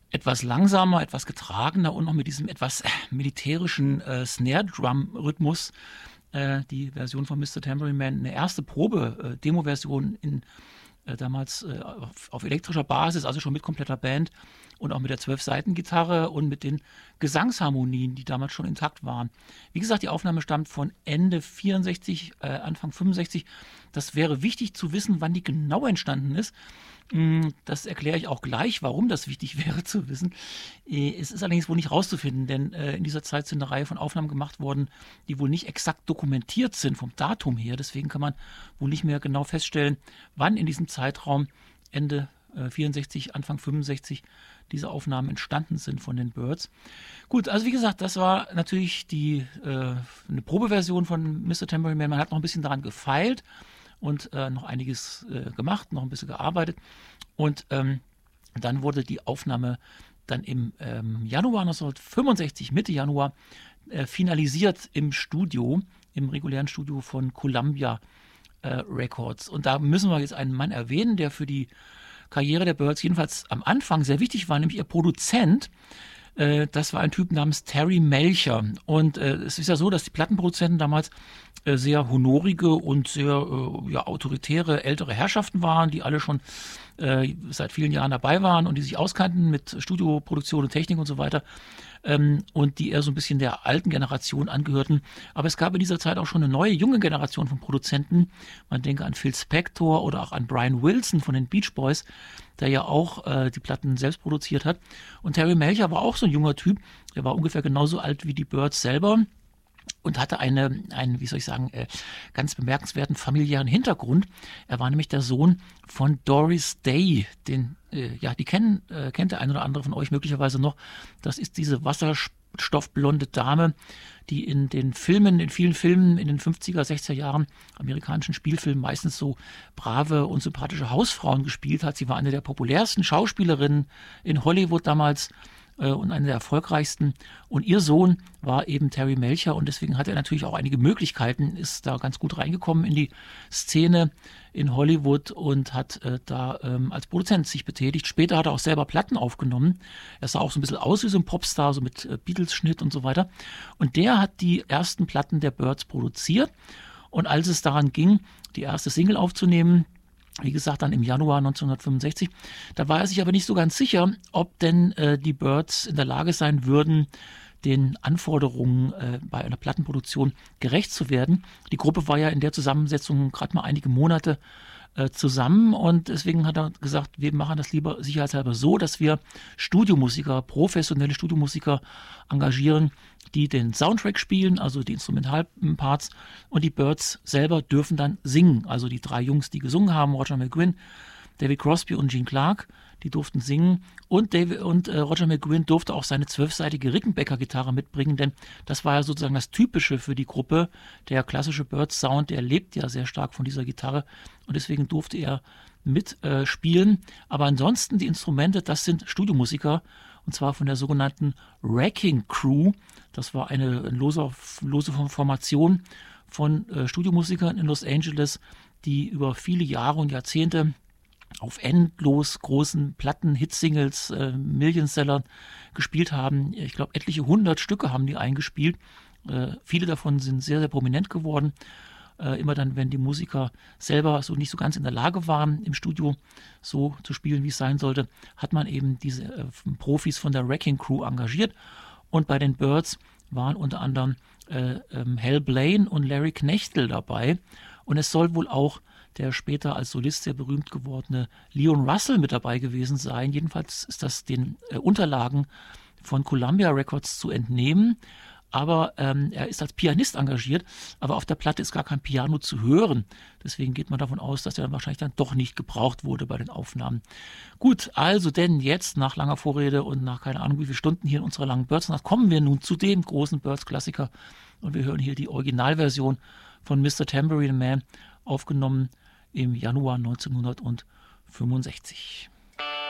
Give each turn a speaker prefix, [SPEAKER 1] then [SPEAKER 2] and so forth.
[SPEAKER 1] etwas langsamer, etwas getragener und noch mit diesem etwas militärischen Snare-Drum-Rhythmus. Die Version von Mr. Tambourine Man, eine erste Probe, Demo-Version damals auf elektrischer Basis, also schon mit kompletter Band und auch mit der 12-Saiten-Gitarre und mit den Gesangsharmonien, die damals schon intakt waren. Wie gesagt, die Aufnahme stammt von Ende 64, Anfang 65. Das wäre wichtig zu wissen, wann die genau entstanden ist. Das erkläre ich auch gleich, warum das wichtig wäre zu wissen. Es ist allerdings wohl nicht rauszufinden, denn in dieser Zeit sind eine Reihe von Aufnahmen gemacht worden, die wohl nicht exakt dokumentiert sind vom Datum her. Deswegen kann man wohl nicht mehr genau feststellen, wann in diesem Zeitraum Ende 64, Anfang 65 diese Aufnahmen entstanden sind von den Byrds. Gut, also wie gesagt, das war natürlich eine Probeversion von Mr. Tambourine Man. Man hat noch ein bisschen daran gefeilt und noch einiges gemacht, noch ein bisschen gearbeitet. Und dann wurde die Aufnahme dann im Januar 1965, Mitte Januar, finalisiert im Studio, im regulären Studio von Columbia Records. Und da müssen wir jetzt einen Mann erwähnen, der für die Karriere der Byrds jedenfalls am Anfang sehr wichtig war, nämlich ihr Produzent. Das war ein Typ namens Terry Melcher. Und es ist ja so, dass die Plattenproduzenten damals sehr honorige und sehr autoritäre ältere Herrschaften waren, die alle schon seit vielen Jahren dabei waren und die sich auskannten mit Studioproduktion und Technik und so weiter. Und die eher so ein bisschen der alten Generation angehörten. Aber es gab in dieser Zeit auch schon eine neue, junge Generation von Produzenten. Man denke an Phil Spector oder auch an Brian Wilson von den Beach Boys, der ja auch die Platten selbst produziert hat. Und Terry Melcher war auch so ein junger Typ. Der war ungefähr genauso alt wie die Byrds selber und hatte einen, wie soll ich sagen, ganz bemerkenswerten familiären Hintergrund. Er war nämlich der Sohn von Doris Day, die kennt der ein oder andere von euch möglicherweise noch. Das ist diese wasserstoffblonde Dame, die in vielen Filmen in den 50er, 60er Jahren, amerikanischen Spielfilmen, meistens so brave und sympathische Hausfrauen gespielt hat. Sie war eine der populärsten Schauspielerinnen in Hollywood damals und eine der erfolgreichsten. Und ihr Sohn war eben Terry Melcher und deswegen hat er natürlich auch einige Möglichkeiten, ist da ganz gut reingekommen in die Szene in Hollywood und hat da als Produzent sich betätigt. Später hat er auch selber Platten aufgenommen. Er sah auch so ein bisschen aus wie so ein Popstar, so mit Beatles-Schnitt und so weiter. Und der hat die ersten Platten der Byrds produziert. Und als es daran ging, die erste Single aufzunehmen, wie gesagt, dann im Januar 1965. Da war er sich aber nicht so ganz sicher, ob denn die Byrds in der Lage sein würden, den Anforderungen bei einer Plattenproduktion gerecht zu werden. Die Gruppe war ja in der Zusammensetzung gerade mal einige Monate zusammen und deswegen hat er gesagt, wir machen das lieber sicherheitshalber so, dass wir Studiomusiker, professionelle Studiomusiker engagieren, die den Soundtrack spielen, also die Instrumentalparts, und die Byrds selber dürfen dann singen. Also die drei Jungs, die gesungen haben, Roger McGuinn, David Crosby und Gene Clark, die durften singen und Roger McGuinn durfte auch seine 12-seitige Rickenbacker-Gitarre mitbringen, denn das war ja sozusagen das Typische für die Gruppe. Der klassische Byrds-Sound, der lebt ja sehr stark von dieser Gitarre und deswegen durfte er mitspielen. Aber ansonsten die Instrumente, das sind Studiomusiker und zwar von der sogenannten Wrecking Crew. Das war eine lose Formation von Studiomusikern in Los Angeles, die über viele Jahre und Jahrzehnte auf endlos großen Platten, Hitsingles, Millionseller gespielt haben. Ich glaube, etliche 100 Stücke haben die eingespielt. Viele davon sind sehr, sehr prominent geworden. Immer dann, wenn die Musiker selber so nicht so ganz in der Lage waren, im Studio so zu spielen, wie es sein sollte, hat man eben diese Profis von der Wrecking Crew engagiert. Und bei den Byrds waren unter anderem Hal Blaine und Larry Knechtel dabei. Und es soll wohl auch der später als Solist sehr berühmt gewordene Leon Russell mit dabei gewesen sein. Jedenfalls ist das den Unterlagen von Columbia Records zu entnehmen. Aber er ist als Pianist engagiert, aber auf der Platte ist gar kein Piano zu hören. Deswegen geht man davon aus, dass er dann wahrscheinlich dann doch nicht gebraucht wurde bei den Aufnahmen. Gut, also denn jetzt nach langer Vorrede und nach keine Ahnung wie viele Stunden hier in unserer langen Byrds-Nacht kommen wir nun zu dem großen Byrds-Klassiker und wir hören hier die Originalversion von Mr. Tambourine Man, aufgenommen im Januar 1965.